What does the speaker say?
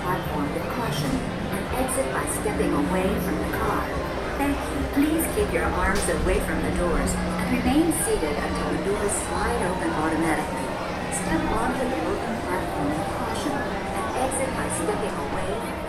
platform with caution and exit by stepping away from the car. Thank you. Please keep your arms away from the doors and remain seated until the doors slide open automatically. Step onto the open platform with caution and exit by stepping away from the